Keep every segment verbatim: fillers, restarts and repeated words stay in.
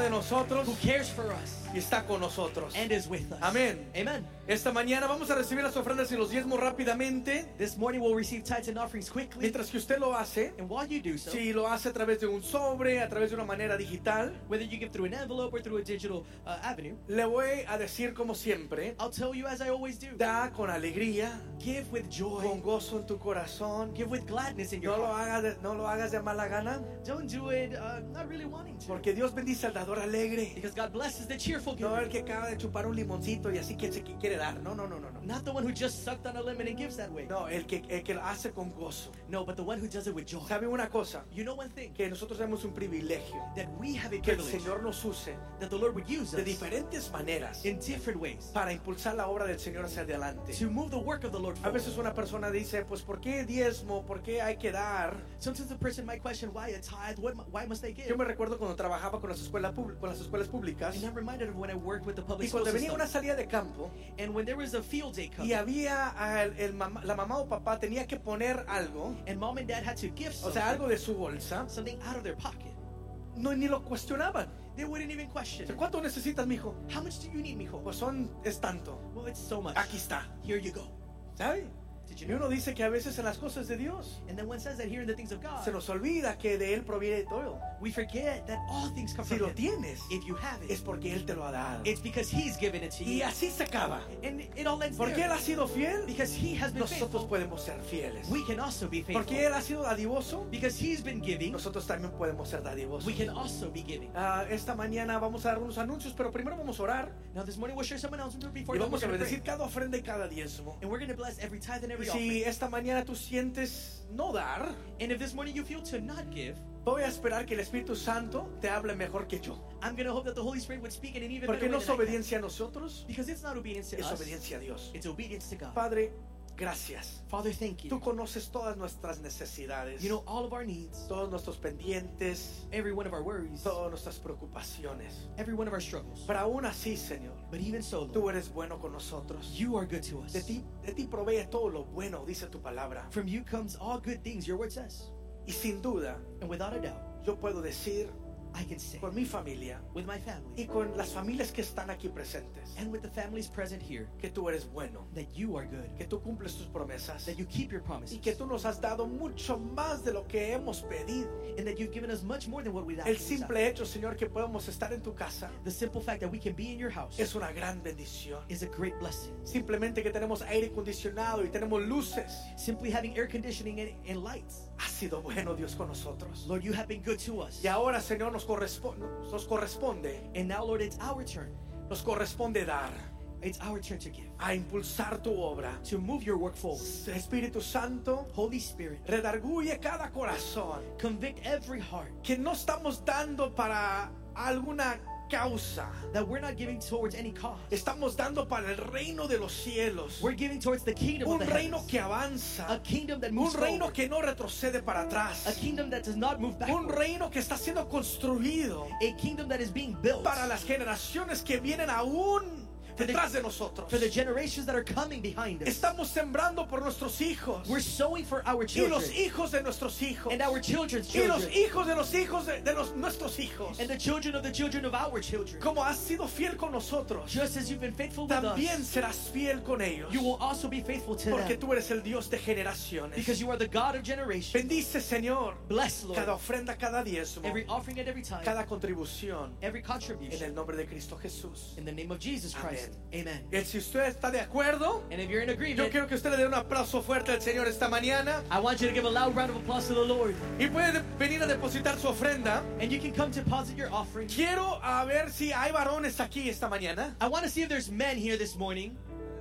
de nosotros who cares for us y está con nosotros. and is with us. Amén. Amen. Esta mañana vamos a recibir las ofrendas y los diezmos rápidamente. This morning we'll receive tithes and offerings quickly. Mientras que usted lo hace, And while you do so, si lo hace a través de un sobre, a través de una manera digital, whether you give through an envelope or through a digital uh, avenue, le voy a decir como siempre, I'll tell you as I always do. da con alegría, Give with joy. con gozo en tu corazón. Give with gladness in your No lo heart. hagas de, no lo hagas de mala gana, Don't do it uh, not really wanting to. porque Dios bendice al dador alegre. Because God blesses the cheerful No giver. el que acaba de chupar un limoncito y así que se que quiere dar. No, no, no, no, no. Not the one who just sucked on a lemon and gives that way. No, el que, el que lo hace con gozo. No, but the one who does it with joy. ¿Sabe una cosa? You know one thing? Que nosotros tenemos un privilegio. That we have a Que el privilege. Señor nos use That the Lord would use de us diferentes maneras in different ways para impulsar la obra del Señor hacia adelante. to move the work of the Lord A forward. veces una persona dice, pues ¿por qué diezmo? ¿Por qué hay que dar? Sometimes the person might question why a tithe, what, why must they give? Yo me recuerdo cuando trabajaba con las escuelas, pub- con las escuelas públicas And I'm reminded of when I worked with the public y school cuando venía system. una salida de campo And when there was a field day coming, y había ah, el, el mamá- la mamá o papá tenía que poner algo, and mom and dad had to give o something, sea, algo de su bolsa, something out of their pocket, no ni lo cuestionaban. they wouldn't even question. ¿Cuánto necesitas, mijo? How much do you need, mijo? Pues son, es tanto. Well, it's so much. Aquí está. Here you go. ¿Sabe? Did you Y know? uno dice que a veces en las cosas de Dios And then one says that here in the things of God, se nos olvida que de Él proviene todo. we forget that all things come Si from lo Him. tienes, If you have es it, porque Él te lo ha dado. it's because He's given it to Y you. así se acaba. And it all ends Porque Él there. ha sido fiel, Because He has been nosotros faithful, podemos ser fieles. we can also be faithful. Porque Él ha sido dadivoso, Because He's been giving, nosotros también podemos ser dadivosos. we can also be giving. Ah, esta mañana vamos a dar unos anuncios, pero primero vamos a orar Now this morning we'll share some announcements before y that vamos a we're gonna bendecir pray. cada ofrenda y cada diezmo. And we're going to bless every tithe and every Si offering. esta mañana tú sientes no dar, And if this morning you feel to not give, voy a esperar que el Espíritu Santo te hable mejor que yo. I'm going to hope that the Holy Spirit would speak in an even Porque better no way es than I can. obediencia a nosotros, Because it's not obedience to es us, obediencia a Dios. it's obedience to God. Padre, gracias. Father, thank Tú you. conoces todas nuestras necesidades, You know all of our needs, todos nuestros pendientes, every one of our worries, todas nuestras preocupaciones. every one of our struggles. Pero aún así, Señor, But even so, Lord, tú eres bueno con nosotros. you are good to us. De ti, de ti provee todo lo bueno, dice tu palabra. From you comes all good things, your word says. Y sin duda, And without a doubt, yo puedo decir I can say con mi familia with my y family con las familias que están aquí presentes and with the families present here que tú eres bueno, that you are good, que tú cumples tus promesas that you keep your promises, y que tú nos has dado mucho más de lo que hemos pedido. and that you've given us much more than what we've El asked. simple hecho, Señor, que podemos estar en tu casa The simple fact that we can be in your house es una gran bendición. is a great blessing. Simplemente que tenemos aire acondicionado y tenemos luces. Simply having air conditioning and, and lights. Ha sido bueno Dios con nosotros. Lord, you have been good to us. Y ahora, Señor, nos corresponde, nos corresponde, And now, Lord, it's our turn. nos corresponde dar, It's our turn to give, a impulsar tu obra. to move your work forward. Espíritu Santo, Holy Spirit, redarguye cada corazón convict every heart que no estamos dando para alguna causa. that we're not giving towards any cause. Estamos dando para el reino de los cielos. We're giving towards the kingdom Un of the reino heavens. que avanza. A kingdom that Un moves reino forward. que no retrocede para A atrás. kingdom that does not move Un backward. reino que está siendo construido A kingdom that is being built para las generaciones que vienen aún detrás de nosotros. for the generations that are coming behind us. Estamos sembrando por nuestros hijos We're sowing for our y children los hijos de nuestros hijos and our children's y los children hijos de los hijos de, de los, nuestros hijos. and the children of the children of our children. Como has sido fiel con nosotros, Just as you've been faithful with también us, serás fiel con ellos, you will also be faithful to porque them tú eres el Dios de generaciones. because you are the God of generations. Bendice, Señor, Bless, Lord, cada ofrenda, cada diezmo, every offering and every time, cada contribución, every en contribution el nombre de Cristo Jesús. in the name of Jesus Christ. Amen. Y si usted está de acuerdo, And if you're in yo agreement, quiero que usted le dé un aplauso fuerte al Señor esta mañana I want you to give a loud round of applause to the Lord. y puede venir a depositar su ofrenda. And you can come deposit your offering. Quiero a ver si hay varones aquí esta mañana. I want to see if there's men here this morning.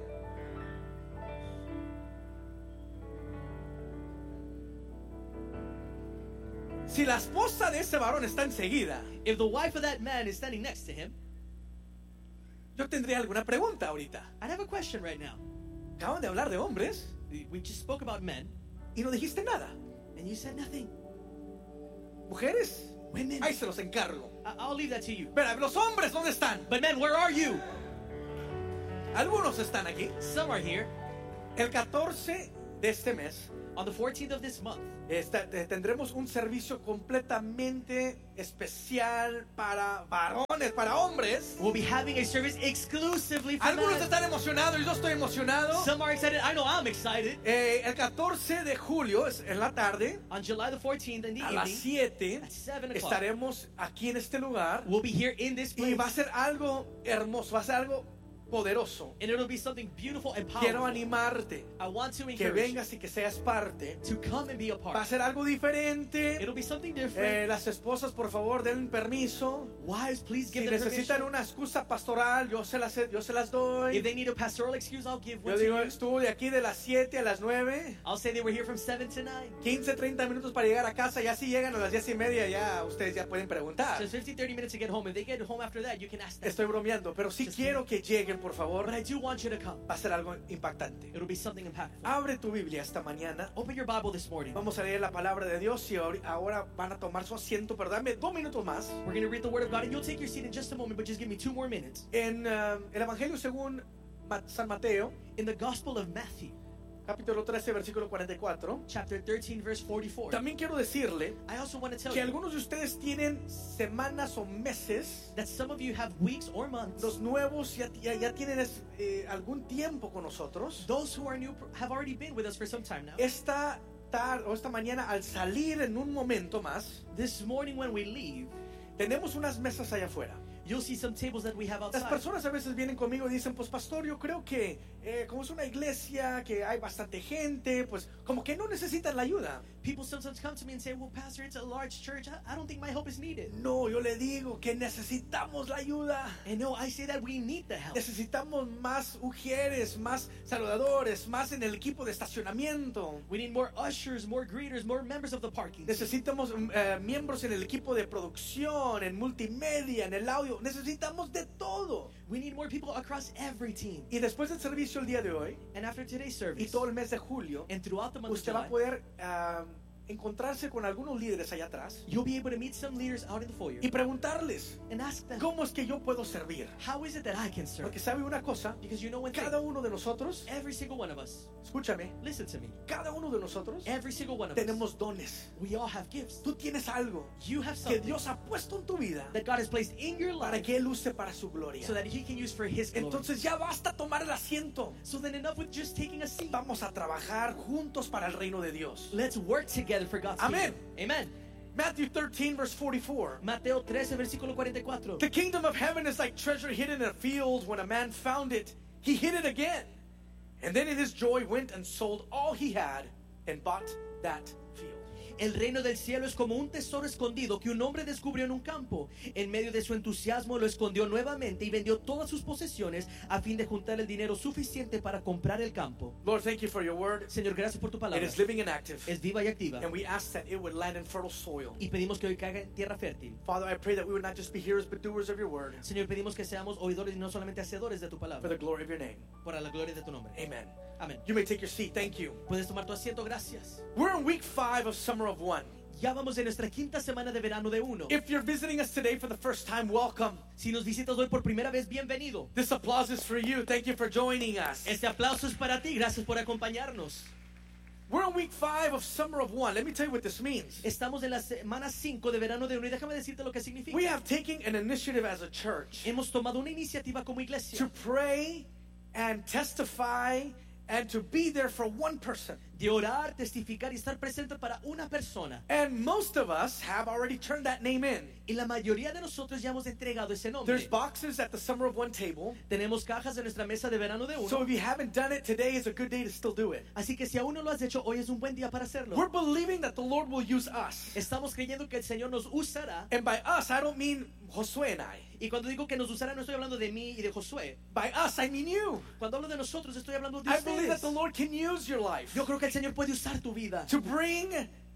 Si la esposa de ese varón está enseguida, If the wife of that man is standing next to him, yo tendría alguna pregunta ahorita. I'd have a question right now. Acaban de hablar de hombres We just spoke about men, y no dijiste nada. and you said nothing. Mujeres, Women, ahí se los encargo. I- I'll leave that to you. Pero los hombres, ¿dónde están? But men, where are you? Algunos están aquí. Some are here. El catorce de este mes On the fourteenth of this month, Esta- te- tendremos un servicio completamente especial para varones, para hombres. We'll be having a service exclusively for Algunos men. están emocionados y yo estoy emocionado. Some are excited. I know I'm excited. Eh, el catorce de julio, es en la tarde, On July the fourteenth in the a las evening, siete, at seven o'clock, estaremos aquí en este lugar. we'll be here in this Y place. va a ser algo hermoso, va a ser algo poderoso. And it'll be something beautiful and Quiero powerful. animarte I want to que encourage vengas y que seas parte. you to come and be a Va a part. ser algo diferente. It'll be something different. Eh, las esposas, por favor, den permiso. Wives, please Si give them necesitan permission. una excusa pastoral, yo se las, yo se las If doy. they need a pastoral excuse, I'll give Yo one to digo, you. estuve de aquí de las siete a las nueve. I'll say they were here from seven to nine. quince, treinta minutos para llegar a casa. Ya si llegan a las diez y media, ya ustedes ya pueden preguntar. So it's fifteen, thirty minutes to get home. If they get home after that, you can ask them. Estoy bromeando, pero sí Just quiero que lleguen, por favor. But I do want you to come. Va a ser algo impactante. It'll be something impactful. Abre tu Biblia esta mañana. Open your Bible this morning. Vamos a leer la palabra de Dios y ahori- ahora van a tomar su asiento, pero dame dos minutos más. We're going to read the Word of God, and you'll take your seat in just a moment, but just give me two more minutes. En uh, el Evangelio según Ma- San Mateo, In the Gospel of Matthew, capítulo trece, versículo cuarenta y cuatro. chapter thirteen, verse forty-four. También quiero decirle I also want to tell que you algunos de ustedes tienen semanas o meses. that some of you have weeks or months. Los nuevos ya, ya, ya tienen es- eh, algún tiempo con nosotros. Those who are new have already been with us for some time now. Esta tarde o esta mañana, al salir en un momento más, This morning when we leave, tenemos unas mesas allá afuera. you'll see some tables that we have Las outside. personas a veces vienen conmigo y dicen, pues pastor, yo creo que eh, como es una iglesia, que hay bastante gente, pues como que no necesitan la ayuda. People sometimes come to me and say, well, Pastor, it's a large church. I, I don't think my help is needed. No, yo le digo que necesitamos la ayuda. And no, I say that we need the help. Necesitamos más ujieres, más saludadores, más en el equipo de estacionamiento. We need more ushers, more greeters, more members of the parking team. Necesitamos eh, miembros en el equipo de producción, en multimedia, en el audio. Necesitamos de todo. We need more people across every team. Y después del servicio el día de hoy And after today's y service, todo el mes de julio, and throughout the month of usted va a July, poder ah, encontrarse con algunos líderes allá atrás you'll be able to meet some leaders out in the foyer y preguntarles, and ask them, ¿cómo es que yo puedo servir? how is it that I can serve? Porque sabe una cosa, Because you know one thing, cada uno de nosotros, every single one of us, escúchame, listen to me, cada uno de nosotros every single one of us, tenemos dones. we all have gifts. Tú tienes algo You have que something Dios ha puesto en tu vida that God has placed in your para life que Él use para su gloria. so that He can use for His glory. Entonces ya basta tomar el asiento. So then enough with just taking a seat. Vamos a trabajar juntos para el reino de Dios. Let's work together for God's Amen. kingdom. Amen. Matthew thirteen, verse forty-four. Mateo trece, versículo cuarenta y cuatro. The kingdom of heaven is like treasure hidden in a field. When a man found it, he hid it again. And then in his joy went and sold all he had and bought that field. El reino del cielo es como un tesoro escondido que un hombre descubrió en un campo. En medio de su entusiasmo lo escondió nuevamente y vendió todas sus posesiones a fin de juntar el dinero suficiente para comprar el campo. Lord, thank you for your word. Señor, gracias por tu It palabra. is living and active. Es viva y activa. And we ask that it would land in fertile soil. Y pedimos que hoy caiga en tierra fértil. Father, I pray that we would not just be hearers but doers of your word Señor, pedimos que seamos oidores y no solamente hacedores de tu for palabra. the glory of your name. Para la gloria de tu nombre. Amen. Amén. You may take your seat. Thank you. Puedes tomar tu asiento, gracias. We're in week five of Summer of One. Ya vamos en nuestra quinta semana de verano de uno. If you're visiting us today for the first time, welcome. Si nos visitas hoy por primera vez, bienvenido. This applause is for you. Thank you for joining us. Este aplauso es para ti, gracias por acompañarnos. We're in week five of Summer of One. Let me tell you what this means. Estamos en la semana cinco de verano de uno y déjame decirte lo que significa. We have taken an initiative as a church Hemos tomado una iniciativa como iglesia to pray and testify and to be there for one person. de orar, testificar y estar presente para una persona. And most of us have already turned that name in. Y la mayoría de nosotros ya hemos entregado ese nombre. There's boxes at the Summer of One table. Tenemos cajas en nuestra mesa de verano de So uno. if you haven't done it, today is a good day to still do it. Así que si aún no lo has hecho, hoy es un buen día para hacerlo. We're believing that the Lord will use us. Estamos creyendo que el Señor nos usará. And by us, I don't mean Josué and I. Y cuando digo que nos usará, no estoy hablando de mí y de Josué. By us, I mean you. Cuando hablo de nosotros, estoy hablando de I believe that ustedes. the Lord can use your life Yo creo que el Señor puede usar tu vida to bring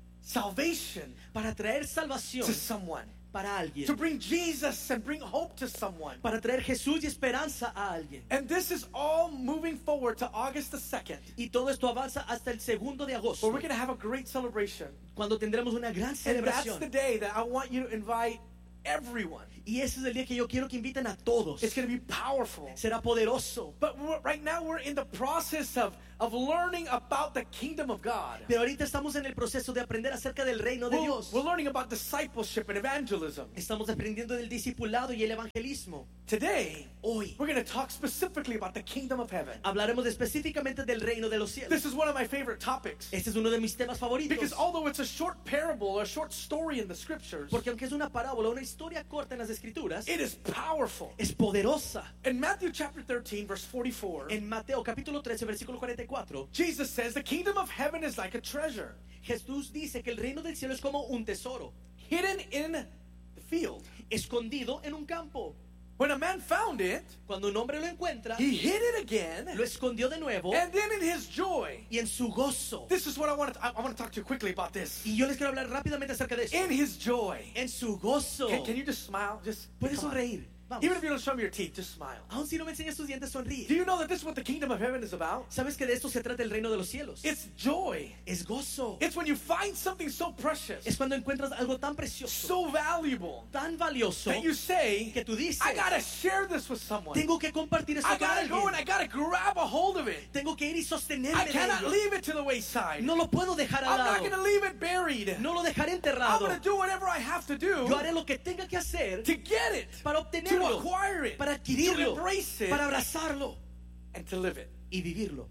salvation para traer salvación to someone, para alguien, to bring Jesus and bring hope to someone. para traer Jesús y esperanza a alguien. And this is all moving forward to August the second, Y todo esto avanza hasta el segundo de where agosto, we're going to have a great celebration. cuando tendremos una gran And that's the celebración. day that I want you to invite everyone. Y ese es el día que yo quiero que inviten a todos. It's going to be powerful. Será poderoso. But we're, right now we're in the process of, of learning about the kingdom of God. Pero ahorita estamos en el proceso de aprender acerca del reino de We're, Dios. we're learning about discipleship and evangelism. Estamos aprendiendo del discipulado y el evangelismo. Today, Hoy we're going to talk specifically about the kingdom of heaven. hablaremos específicamente del reino de los cielos. This is one of my favorite topics. Este es uno de mis temas favoritos. Because although it's a short parable or a short story in the scriptures, Porque aunque es una parábola, una historia corta en las escrituras, it is powerful. es poderosa. In Matthew chapter thirteen, verse forty-four, En Mateo capítulo trece, versículo cuarenta y cuatro, Jesus says, the kingdom of heaven is like a treasure Jesús dice que el reino del cielo es como un tesoro, hidden in the field. escondido en un campo. When a man found it, Cuando un hombre lo encuentra, he hid it again, lo escondió de nuevo, and then in his joy, y en su gozo. this is what I want to, I, I want to talk to you quickly about this. Y yo les quiero hablar rápidamente acerca de esto. In his joy, En su gozo. can, can you just smile? Just Puedes come on. sonreír. Vamos. Even if you don't show me your teeth, just smile. Aun si no me enseñas tus dientes, Do sonríe. you know that this is what the kingdom of heaven is about? ¿Sabes que de esto se trata el reino de los cielos? It's joy. Es gozo. It's when you find something so precious, Es cuando encuentras algo tan precioso, so valuable, tan valioso, that you say, que tú dices, I gotta share this with someone. tengo que compartir esto I con gotta go and alguien. I gotta grab a hold of it. Tengo que ir y sostenerme I de cannot ello. leave it to the wayside. No lo puedo dejar al I'm not lado. gonna leave it buried. No lo dejaré I'm enterrado. gonna do whatever I have to do Yo haré lo que tenga que hacer to get it, para to obtenerlo, acquire it, para to adquirirlo, embrace it, para abrazarlo and to live it. y vivirlo.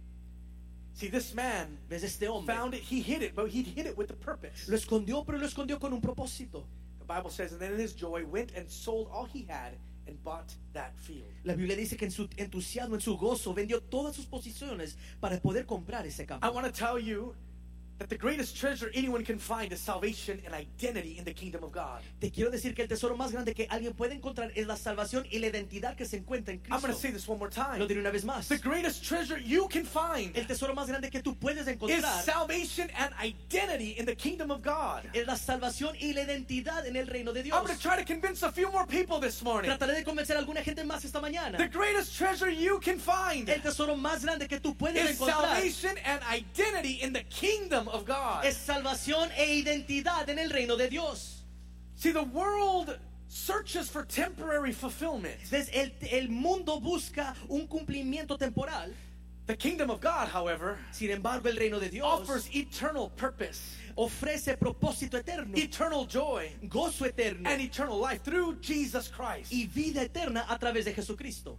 See, this man ¿Ves? Este hombre found it, he hid it, but he hid it with a purpose. lo escondió, pero lo escondió con un propósito. The Bible says, and then in his joy went and sold all he had and bought that field. La Biblia dice que en su entusiasmo, en su gozo, vendió todas sus posiciones para poder comprar ese I campo. want to tell you that the greatest treasure anyone can find is salvation and identity in the kingdom of God. Te quiero decir que el tesoro más grande que alguien puede encontrar es la salvación y la identidad que se encuentra en I'm going to say Cristo. this one more time. Lo diré una vez más. The greatest treasure you can find El tesoro más grande que tú puedes is encontrar salvation and identity in the kingdom of God. es la salvación y la identidad en el reino de Dios. I'm going to try to convince a few more people this morning. Trataré de convencer a alguna gente más esta mañana. The greatest treasure you can find El tesoro más grande que tú puedes is encontrar salvation and identity in the kingdom of God. es salvación e identidad en el reino de Dios. See, the world searches for temporary fulfillment. ¿Ves? El, el mundo busca un cumplimiento temporal. The kingdom of God, however, Sin embargo, el reino de Dios offers eternal purpose, ofrece propósito eterno, eternal joy, gozo eterno and eternal life through Jesus Christ. y vida eterna a través de Jesucristo.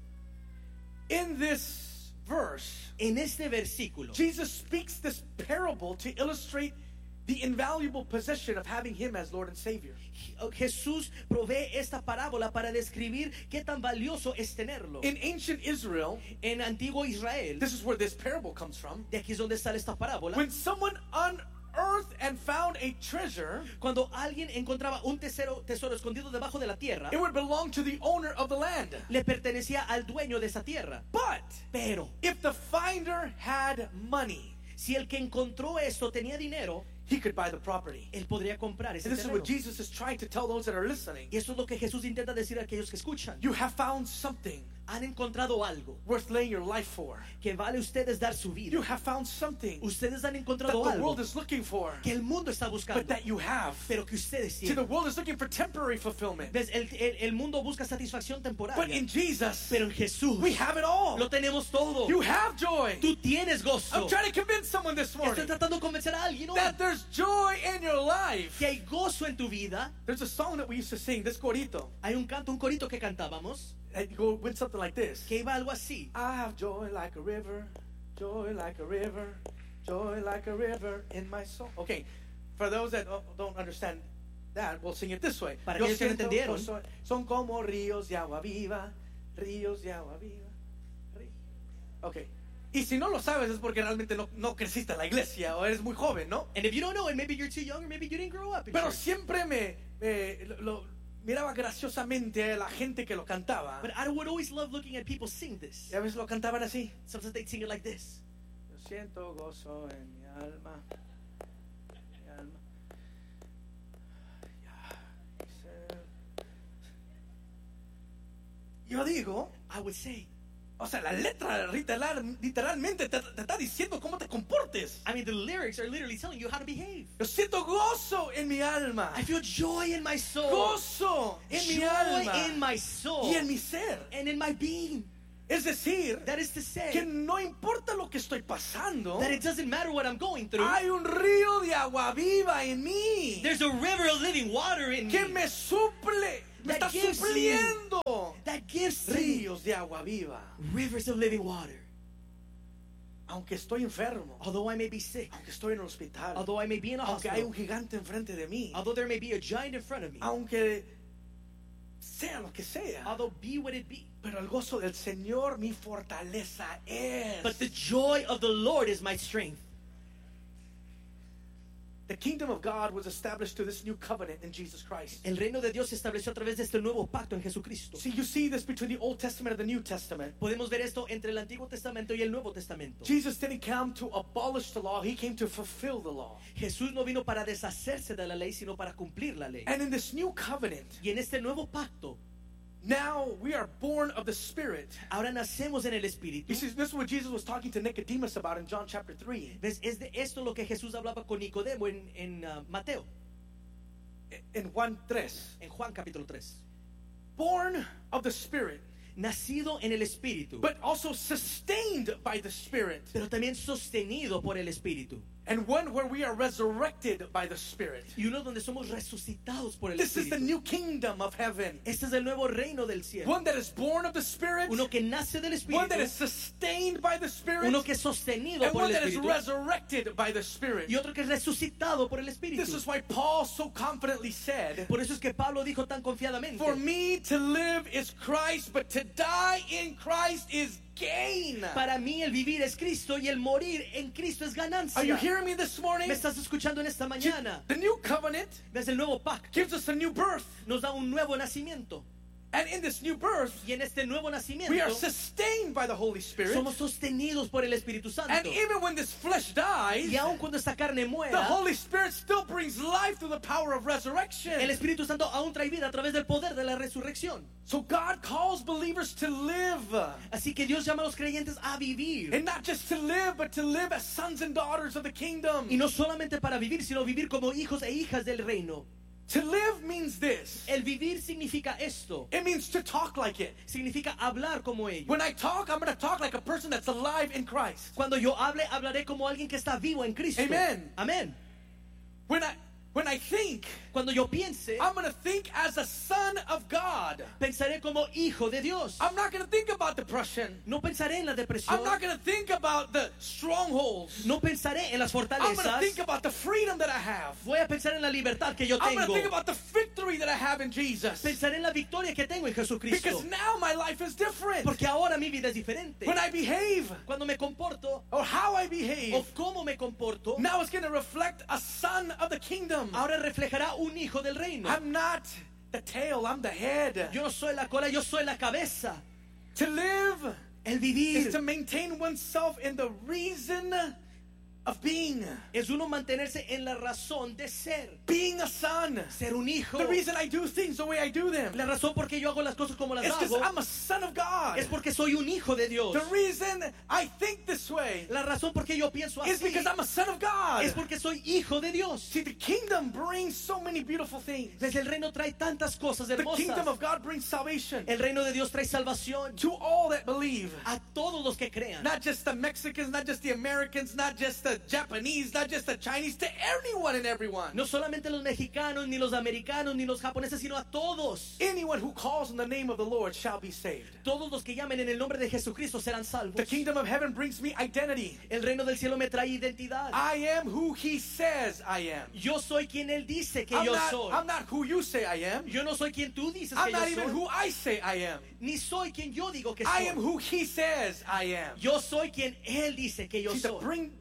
In this verse, En este versículo, Jesus speaks this parable to illustrate the invaluable possession of having Him as Lord and Savior. Jesús provee esta parábola para describir qué tan valioso es tenerlo. In ancient Israel, En antiguo Israel, this is where this parable comes from. de aquí es donde sale esta parábola, When someone unearthed and found a treasure, cuando alguien encontraba un tesoro, tesoro escondido debajo de la tierra, it would belong to the owner of the land. le pertenecía al dueño de esa tierra. But Pero if the finder had money, si el que encontró esto tenía dinero, he could buy the property. él podría comprar ese And this is terreno. what Jesus is trying to tell those that are listening. Y eso es lo que Jesús intenta decir a aquellos que escuchan. You have found something Han encontrado algo worth laying your life for. que vale ustedes dar su vida. You have found something Ustedes han that encontrado the algo world is looking for, que el mundo está buscando, but that you have. pero que ustedes See, the tienen. world is looking for temporary fulfillment. ¿Ves? El, el- el mundo busca satisfacción But temporaria, in Jesus, pero en Jesús we have it all. lo tenemos todo. You have joy. Tú tienes gozo. I'm trying to convince someone this Estoy morning tratando de convencer a alguien hoy that there's joy in your life. que hay gozo en tu vida. There's a song that we used to sing, this corito. Hay un canto, un corito que cantábamos It go went something like this. que iba algo así. I have joy like a river, joy like a river, joy like a river in my soul. Okay, for those that don't- don't understand that, we'll sing it this way. Para Yo aquellos que no siento entendieron. gozo- son como ríos de agua viva, ríos de agua viva. rí- Okay. Y si no lo sabes es porque realmente no, no creciste en la iglesia o eres muy joven, ¿no? And if you don't know it, maybe you're too young or maybe you didn't grow up in Pero church. siempre me, me- lo, lo- miraba graciosamente a la gente que lo cantaba. But I would always love looking at people sing this. Y a veces lo cantaban así. Sometimes they sing it like this. Yo siento gozo en mi alma. Mi alma. Ya, dice. Yo digo, I would say, O sea, la letra literal, literalmente te, te está diciendo cómo te comportes. I mean, the lyrics are literally telling you how to behave. Yo siento gozo en mi alma. I feel joy in my soul. Gozo en mi Joy alma. in my soul. Y en mi ser. And in my being. Es decir, That is to say, que no importa lo que estoy pasando, that it doesn't matter what I'm going through. hay un río de agua viva en mí There's a river of living water in que me me suple, me That está gives me- supliendo that gives me ríos de agua viva. rivers of living water. Aunque estoy enfermo, Although I may be sick, aunque estoy en el hospital, although I may be in a aunque hay hospital, un gigante enfrente de mí, although there may be a giant in front of me, aunque sea lo que sea, although be what it be, pero el gozo del Señor mi fortaleza es. but the joy of the Lord is my strength. The kingdom of God was established through this new covenant in Jesus Christ. El reino de Dios se estableció a través de este nuevo pacto en Jesucristo. See, you see this between the Old Testament and the New Testament. Podemos ver esto entre el Antiguo Testamento y el Nuevo Testamento. Jesus didn't come to abolish the law, he came to fulfill the law. Jesús no vino para deshacerse de la ley, sino para cumplir la ley. And in this new covenant, Y en este nuevo pacto, now we are born of the Spirit. ahora nacemos en el Espíritu. You see, this is what Jesus was talking to Nicodemus about in John chapter three. ¿Ves? Es de esto lo que Jesús hablaba con Nicodemo en, en uh, Mateo, In Juan three. en Juan capítulo tres. Born of the Spirit, Nacido en el Espíritu, but also sustained by the Spirit. pero también sostenido por el Espíritu. And one where we are resurrected by the Spirit. Y uno donde somos resucitados por el This is the Espíritu. new kingdom of heaven. Este es el nuevo reino del cielo. One that is born of the Spirit, Uno que nace del one that Espíritu, is sustained by the Spirit, uno que es sostenido and por one el that is Espíritu, resurrected by the Spirit. y otro que es resucitado por el This Espíritu. is why Paul so confidently said, Por eso es que Pablo dijo tan confiadamente: for me to live is Christ, but to die in Christ is gain. para mí el vivir es Cristo y el morir en Cristo es ganancia. Are you hearing me this morning? ¿Me estás escuchando en esta mañana? The new covenant ¿Ves? El nuevo pacto gives us a new birth. nos da un nuevo nacimiento. And in this new birth, Y en este nuevo nacimiento we are sustained by the Holy Spirit. somos sostenidos por el Espíritu Santo. And even when this flesh dies, Y aun cuando esta carne the muera, Holy Spirit still brings life through the power of resurrection. el Espíritu Santo aún trae vida a través del poder de la resurrección. So God calls believers to live. Así que Dios llama a los creyentes a vivir. And not just to live, but to live as sons and daughters of the kingdom. Y no solamente para vivir, sino vivir como hijos e hijas del reino. To live means this. El vivir significa esto. It means to talk like it. Significa hablar como ellos. When I talk, I'm going to talk like a person that's alive in Christ. Cuando yo hable, hablaré como alguien que está vivo en Cristo. Amen. Amén. When I when I think, Cuando yo piense, I'm going to think as a son of God. pensaré como hijo de Dios. I'm not going to think about depression. No pensaré en la depresión. I'm not going to think about the strongholds. No pensaré en las I'm going to fortalezas. think about the freedom that I have. Voy a pensar en la libertad que yo I'm going to tengo. think about the victory that I have in Jesus. Pensaré en la victoria que tengo en Jesucristo. Because now my life is different. Porque ahora mi vida es diferente. When I behave, Cuando me comporto or how I behave, o cómo me comporto, now it's going to reflect a son of the kingdom. ahora reflejará un hijo del reino. I'm not the tail, I'm the head. Yo no soy la cola, yo soy la cabeza. To live El is vivir to maintain oneself in the reason of being. es uno mantenerse en la razón de ser. Being a son. Ser un hijo. The reason I do things the way I do them La razón por qué yo hago las cosas como las is because hago I'm a son of God. es porque soy un hijo de Dios. The reason I think this way La razón por qué yo pienso is así because I'm a son of God. es porque soy hijo de Dios. See, the kingdom brings so many beautiful things. Desde el reino trae tantas cosas The kingdom hermosas. of God brings salvation El reino de Dios trae salvación to all that believe. a todos los que crean. Not just the Mexicans, not just the Americans, not just the Japanese, not just the Chinese, to anyone and everyone. No solamente los mexicanos, ni los americanos, ni los japoneses, sino a todos. Anyone who calls on the name of the Lord shall be saved. Todos los que llamen en el nombre de Jesucristo serán salvos. The kingdom of heaven brings me identity. El reino del cielo me trae identidad. I am who he says I am. Yo soy quien él dice que I'm yo not, soy. I'm not who you say I am. Yo no soy quien tú dices I'm que yo not even soy. who I say I am. Ni soy quien yo digo que I am soy. who he says I am. Yo soy quien él dice que yo See, to soy. bring the kingdom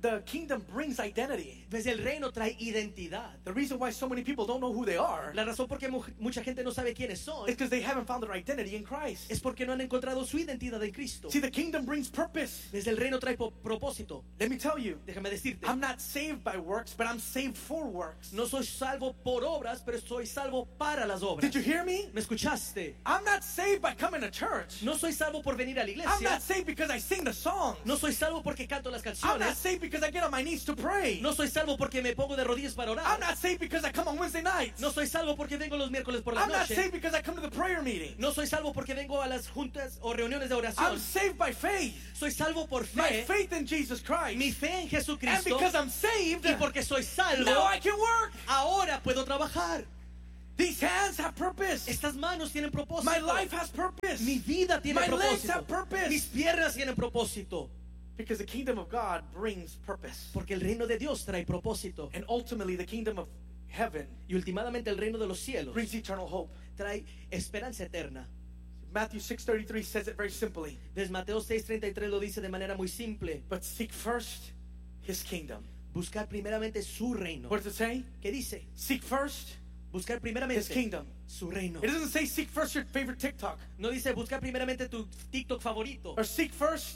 kingdom brings identity. Pues el reino trae identidad. The reason why so many people don't know who they are La razón por qué mu- mucha gente no sabe quiénes son is because they haven't found their identity in Christ. es porque no han encontrado su identidad en Cristo. See, the kingdom brings purpose. Desde el reino trae po- propósito. Let me tell you, Déjame decirte, I'm not saved by works, but I'm saved for works. no soy salvo por obras, pero soy salvo para las obras. Did you hear me? ¿Me escuchaste? I'm not saved by coming to church. No soy salvo por venir a la I'm iglesia. not saved because I sing the songs. No soy salvo porque canto las I'm not canciones. saved because I get on my knees to pray. No soy salvo porque me pongo de rodillas para I'm orar. not saved because I come on Wednesday nights. No soy salvo porque vengo los miércoles por la I'm not noche. saved because I come to the prayer meeting. No soy salvo porque vengo a las juntas o reuniones de I'm oración. saved by faith. Soy salvo por My fe, faith in Jesus Christ. mi fe en And Jesucristo. because I'm saved, Y porque soy salvo, now I can work. ahora puedo trabajar. These hands have purpose. Estas manos tienen propósito. My life has purpose. Mi vida tiene My legs propósito. have purpose. Mis piernas tienen propósito. Because the kingdom of God brings purpose. Porque el reino de Dios trae propósito. And ultimately, the kingdom of heaven Y últimamente el reino de los cielos brings eternal hope. trae esperanza eterna. Matthew six thirty-three says it very simply. Desde Mateo seis treinta y tres lo dice de manera muy simple. But seek first his kingdom. Buscar primeramente su reino. What does it say? ¿Qué dice? Seek first Buscar his primeramente kingdom. su reino. It doesn't say seek first your favorite TikTok. No dice buscar primeramente tu TikTok favorito. Or seek first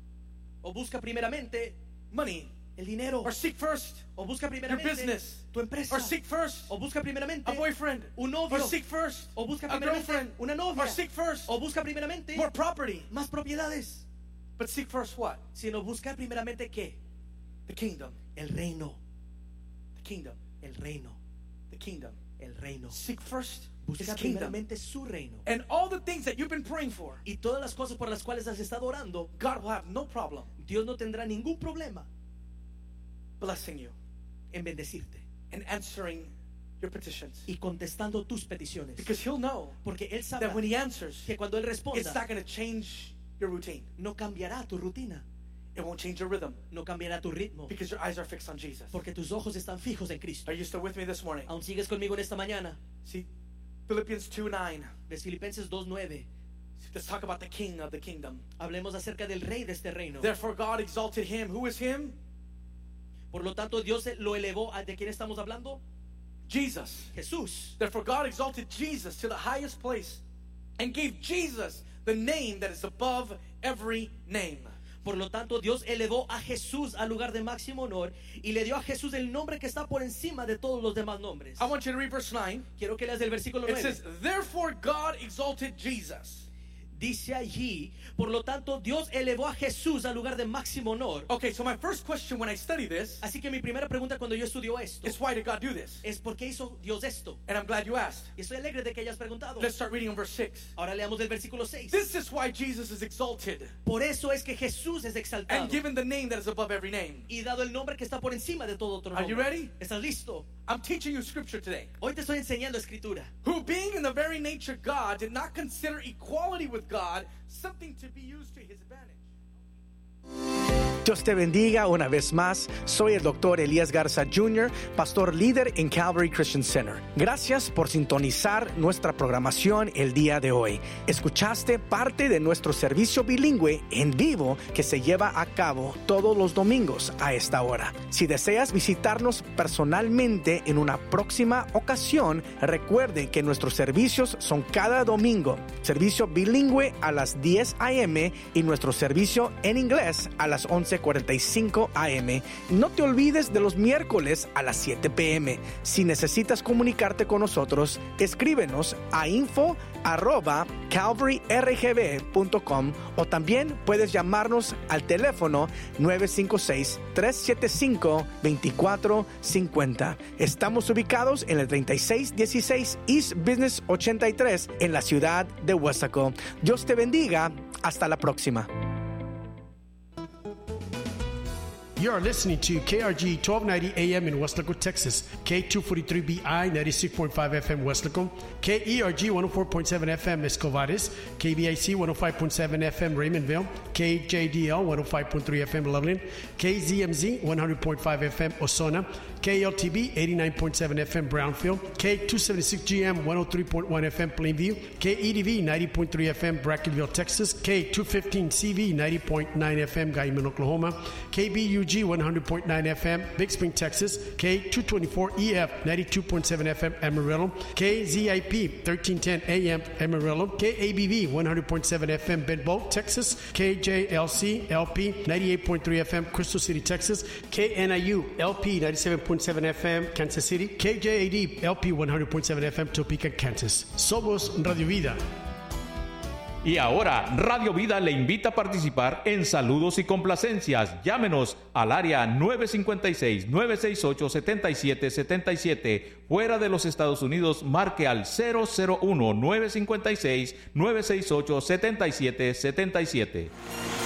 O busca primeramente money. el dinero. Or seek first O busca your primeramente business. tu empresa. Or seek first O busca primeramente a boyfriend. un novio. Or seek first O busca a primeramente girlfriend. una novia. Or seek first O busca primeramente more property. más propiedades. But seek first what? Sino buscar primeramente qué? The kingdom. El reino. The kingdom. El reino. The kingdom. El reino. Seek first his Busca kingdom. primeramente su reino. And all the things that you've been praying for, Y todas las cosas por las cuales has estado orando, God will have no problem Dios no tendrá ningún problema blessing you en bendecirte and answering your petitions. y contestando tus peticiones. Because he'll know Porque Él sabe that when he answers, que cuando Él it's responda, not going to change your routine. no cambiará tu rutina, It won't change your rhythm no cambiará tu ritmo, because your eyes are fixed on Jesus. porque tus ojos están fijos en Cristo. Are you still with me this morning? ¿Aún sigues conmigo en esta mañana? See, Philippians two nine. De Filipenses dos nueve. Let's talk about the king of the kingdom. Hablemos acerca del rey de este reino. Therefore God exalted him. Who is him? Por lo tanto, Dios lo elevó. ¿De quién estamos hablando? Jesus. Jesús. Therefore God exalted Jesus to the highest place and gave Jesus the name that is above every name. Por lo tanto, Dios elevó a Jesús al lugar de máximo honor y le dio a Jesús el nombre que está por encima de todos los demás nombres. I want you to read verse nine. Quiero que leas el versículo It nueve. says, therefore God exalted Jesus. Dice allí, por lo tanto, Dios elevó a Jesús al lugar de máximo honor. Okay, so my first question when I study this Así que mi primera pregunta cuando yo estudio esto is why did God do this? es ¿por qué hizo Dios esto? And I'm glad you asked. Y estoy alegre de que hayas preguntado. Let's start reading in verse six. Ahora leamos el versículo seis. This is why Jesus is exalted Por eso es que Jesús es exaltado and given the name that is above every name. y dado el nombre que está por encima de todo otro Are nombre. you ready? ¿Estás listo? I'm teaching you scripture today. Hoy te estoy enseñando escritura. Who being in the very nature God did not consider equality with God something to be used to his advantage. Dios te bendiga una vez más. Soy el doctor Elías Garza junior, pastor líder en Calvary Christian Center. Gracias por sintonizar nuestra programación el día de hoy. Escuchaste parte de nuestro servicio bilingüe en vivo que se lleva a cabo todos los domingos a esta hora. Si deseas visitarnos personalmente en una próxima ocasión, recuerde que nuestros servicios son cada domingo. Servicio bilingüe a las diez a eme y nuestro servicio en inglés a las once cuarenta y cinco a eme. No te olvides de los miércoles a las siete pe eme. Si necesitas comunicarte con nosotros, escríbenos a info arroba calvary r g b punto com o también puedes llamarnos al teléfono nueve cinco seis, tres siete cinco, dos cuatro cinco cero. Estamos ubicados en el treinta y seis dieciséis East Business ochenta y tres en la ciudad de Huesaco. Dios te bendiga. Hasta la próxima. You are listening to K R G twelve ninety A M in Westlaco, Texas, K two forty-three B I ninety-six point five F M Westlaco, K E R G one oh four point seven F M Escovares, K B I C one oh five point seven F M Raymondville, K J D L one oh five point three F M Loveland, K Z M Z one hundred point five F M Osona, K L T B eighty-nine point seven F M Brownfield, K two seventy-six G M one oh three point one F M Plainview, K E D V ninety point three F M Brackenville, Texas, K two fifteen C V ninety point nine F M Guyman, Oklahoma, K B U G G one hundred point nine F M, Big Spring, Texas, K two twenty-four E F ninety-two point seven F M, Amarillo, K Z I P thirteen ten A M, Amarillo, K A B V one hundred point seven F M, Benbow, Texas, K J L C L P ninety-eight point three F M, Crystal City, Texas, K N I U L P ninety-seven point seven F M, Kansas City, K J A D L P one hundred point seven F M, Topeka, Kansas. Somos Radio Vida. Y ahora, Radio Vida le invita a participar en Saludos y Complacencias. Llámenos al área nueve cinco seis, nueve seis ocho, siete siete siete siete. Fuera de los Estados Unidos, marque al cero cero uno, nueve cinco seis, nueve seis ocho, siete siete siete siete.